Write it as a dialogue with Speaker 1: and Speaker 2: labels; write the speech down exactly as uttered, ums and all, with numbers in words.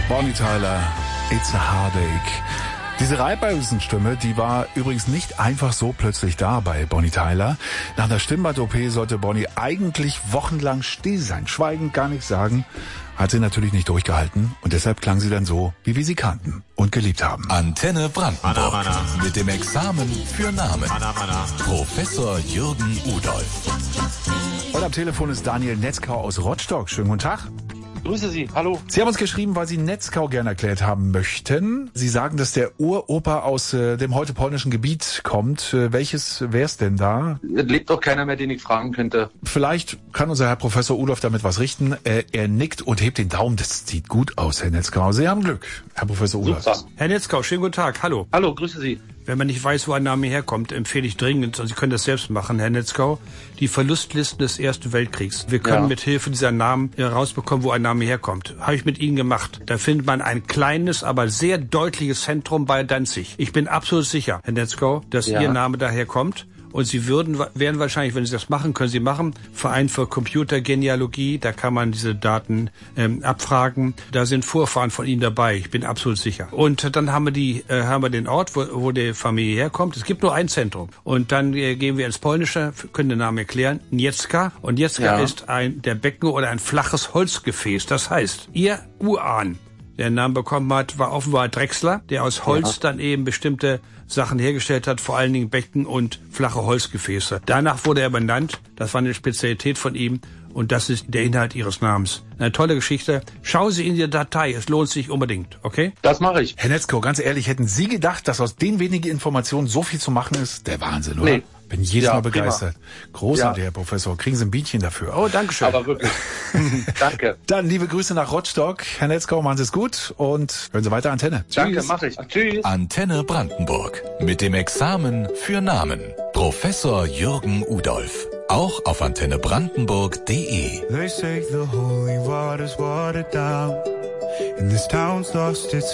Speaker 1: Bonnie Tyler, It's a Heartache. Diese Reibeisenstimme, die war übrigens nicht einfach so plötzlich da bei Bonnie Tyler. Nach der Stimmband-O P sollte Bonnie eigentlich wochenlang still sein, schweigend, gar nichts sagen. Hat sie natürlich nicht durchgehalten und deshalb klang sie dann so, wie wir sie kannten und geliebt haben.
Speaker 2: Antenne Brandenburg.
Speaker 3: Mana, mana.
Speaker 2: Mit dem Examen für Namen.
Speaker 3: Mana, mana.
Speaker 2: Professor Jürgen Udolf.
Speaker 1: Und am Telefon ist Daniel Netzkau aus Rostock. Schönen guten Tag.
Speaker 4: Grüße Sie, hallo.
Speaker 1: Sie haben uns geschrieben, weil Sie Netzkau gerne erklärt haben möchten. Sie sagen, dass der Uropa aus äh, dem heute polnischen Gebiet kommt. Äh, welches wär's denn da?
Speaker 4: Es lebt doch keiner mehr, den ich fragen könnte.
Speaker 1: Vielleicht kann unser Herr Professor Udolf damit was richten. Äh, er nickt und hebt den Daumen. Das sieht gut aus, Herr Netzkau. Sie haben Glück, Herr Professor Udolf.
Speaker 4: Super.
Speaker 5: Herr Netzkau, schönen guten Tag. Hallo.
Speaker 4: Hallo, grüße Sie.
Speaker 5: Wenn man nicht weiß, wo ein Name herkommt, empfehle ich dringend, und Sie können das selbst machen, Herr Netzkau, die Verlustlisten des Ersten Weltkriegs. Wir können
Speaker 4: Ja.
Speaker 5: mit Hilfe dieser Namen herausbekommen, wo ein Name herkommt. Habe ich mit Ihnen gemacht. Da findet man ein kleines, aber sehr deutliches Zentrum bei Danzig. Ich bin absolut sicher, Herr Netzkau, dass
Speaker 4: Ja.
Speaker 5: Ihr Name daher kommt. Und Sie würden, werden wahrscheinlich, wenn Sie das machen, können Sie machen, Verein für Computergenealogie, da kann man diese Daten ähm, abfragen. Da sind Vorfahren von Ihnen dabei, ich bin absolut sicher. Und dann haben wir die, äh, haben wir den Ort, wo, wo die Familie herkommt. Es gibt nur ein Zentrum. Und dann äh, gehen wir ins Polnische, können den Namen erklären, Niecka. Und Niecka
Speaker 4: Ja.
Speaker 5: ist ein, der Becken oder ein flaches Holzgefäß. Das heißt, Ihr Urahn, der einen Namen bekommen hat, war offenbar Drechsler, der aus Holz
Speaker 4: Ja.
Speaker 5: dann eben bestimmte Sachen hergestellt hat, vor allen Dingen Becken und flache Holzgefäße. Danach wurde er benannt, das war eine Spezialität von ihm und das ist der Inhalt Ihres Namens. Eine tolle Geschichte. Schauen Sie in die Datei, es lohnt sich unbedingt, okay?
Speaker 4: Das mache ich.
Speaker 1: Herr Netzkau, ganz ehrlich, hätten Sie gedacht, dass aus den wenigen Informationen so viel zu machen ist? Der Wahnsinn, oder?
Speaker 4: Nee.
Speaker 1: Bin jedes
Speaker 4: Ja,
Speaker 1: Mal
Speaker 4: prima.
Speaker 1: begeistert. Großartig,
Speaker 4: Ja.
Speaker 1: Herr Professor. Kriegen Sie ein Bienchen dafür.
Speaker 5: Oh, danke schön.
Speaker 4: Aber wirklich. Danke.
Speaker 1: Dann liebe Grüße nach Rostock. Herr Netzkau, machen Sie es gut und hören Sie weiter Antenne.
Speaker 4: Danke, mache ich. Tschüss.
Speaker 2: Antenne Brandenburg. Mit dem Examen für Namen. Professor Jürgen Udolf. Auch auf antenne brandenburg punkt de.
Speaker 6: They say the holy water's watered down, and this town's lost its